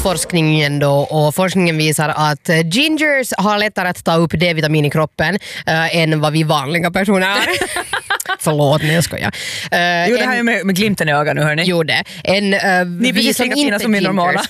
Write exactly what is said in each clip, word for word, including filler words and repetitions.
forskningen då, och forskningen visar att gingers har lättare att ta upp D-vitamin i kroppen äh, än vad vi vanliga personer har. Förlåt, nej jag skojar. Uh, jo, det här en, är med, med glimten i ögonen, hörni. Jo, det. En, uh, Ni vi som inte som är normala.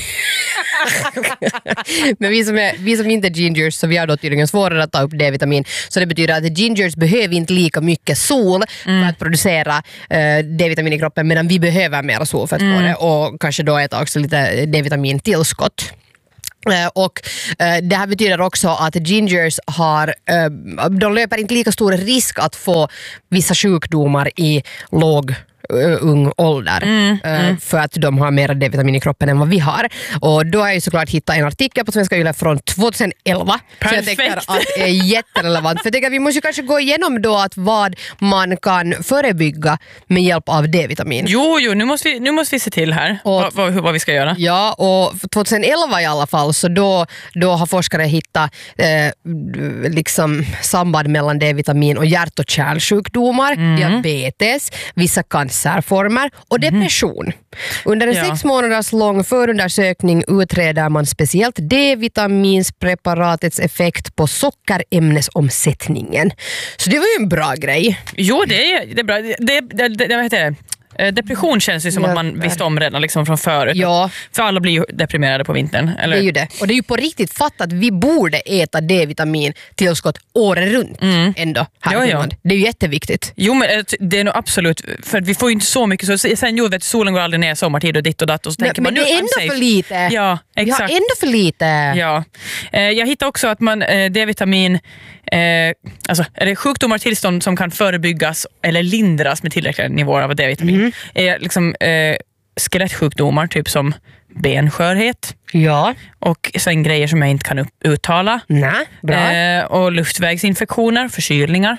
Men vi som, är, vi som inte är gingers, så vi har då tydligen svårare att ta upp D-vitamin. Så det betyder att gingers behöver inte lika mycket sol mm. för att producera uh, D-vitamin i kroppen, medan vi behöver mer sol för att mm. få det. Och kanske då äta också lite D-vitamin-tillskott. Uh, och uh, det här betyder också att gingers har, uh, de löper inte lika stor risk att få vissa sjukdomar i låg Uh, ung ålder mm, uh, mm. för att de har mer D-vitamin i kroppen än vad vi har. Och då har jag ju såklart hittat en artikel på Svenska Yle från tjugoelva. Perfekt. Så jag tänker att det är jätterelevant. För jag tänker att vi måste ju kanske gå igenom då att vad man kan förebygga med hjälp av D-vitamin. Jo, jo, nu måste vi, nu måste vi se till här och, vad, vad, vad vi ska göra. Ja, och tjugoelva i alla fall, så då, då har forskare hittat eh, liksom samband mellan D-vitamin och hjärt- och kärlsjukdomar, mm. diabetes, vissa cancerformer och depression. Mm. Under en ja. sex månaders lång förundersökning utreder man speciellt D-vitaminspreparatets effekt på sockerämnesomsättningen. Så det var ju en bra grej. Jo, det är, det är bra. Det, det, det, det, vad heter det? Depression känns ju som ja, att man visste om redan liksom från förut. Ja. För alla blir ju deprimerade på vintern. Eller? Det är ju det. Och det är ju på riktigt fattat att vi borde äta D-vitamin tillskott året runt mm. ändå här ja, ja. Det är ju jätteviktigt. Jo, men det är nog absolut, för att vi får ju inte så mycket. Så sen jo, vet, solen går aldrig ner sommartid och ditt och datt. Och så men tänker men man, det är ändå safe. för lite. Ja, exakt. Vi har ändå för lite. Ja. Jag hittade också att man D-vitamin Eh, alltså, är det sjukdomar och tillstånd som kan förebyggas eller lindras med tillräckliga nivåer av D-vitamin. Mm. Är liksom eh, skelettsjukdomar typ som benskörhet. Ja. Och sen grejer som jag inte kan upp- uttala. Nej, bra. Eh, och luftvägsinfektioner, förkylningar.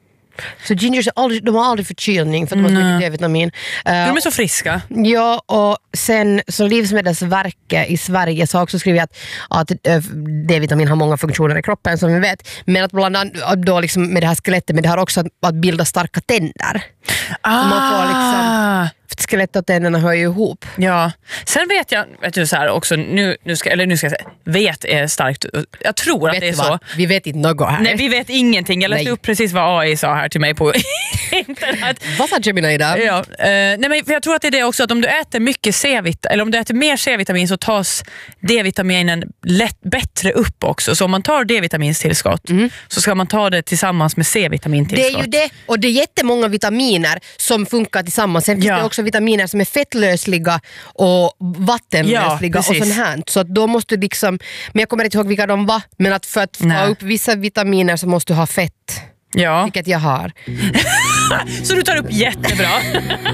Så gingers är aldrig, de har aldrig förkylning för att de har så mycket D-vitamin. De är så friska. Ja, och sen så Livsmedelsverket i Sverige så har också skrivit att, att D-vitamin har många funktioner i kroppen som vi vet. Men att bland annat då liksom med det här skelettet, men det har också att, att bilda starka tänder. Ah. Man får liksom, skelettet och tänderna hör ju ihop. Ja. Sen vet jag, vet du så här också, nu, nu ska, eller nu ska jag säga, vet är starkt. Jag tror vet att det är vad? så. Vi vet inte något här. Nej, vi vet ingenting. Jag läste nej. upp precis vad A I sa här till mig på internet. Vad sa Gemini där? Ja. Uh, nej, men för jag tror att det är det också, att om du äter mycket C-vitamin, eller om du äter mer C-vitamin så tas D-vitaminen lätt, bättre upp också. Så om man tar D-vitamintillskott mm. så ska man ta det tillsammans med C-vitamintillskott. Det är ju det, och det är jättemånga vitaminer som funkar tillsammans. Sen finns ja. det också vitaminer som är fettlösliga och vattenlösliga ja, och sånt här. Så att då måste du liksom, men jag kommer inte ihåg vilka de var, men att för att få Nej. upp vissa vitaminer så måste du ha fett. Ja. Vilket jag har. Så du tar upp jättebra.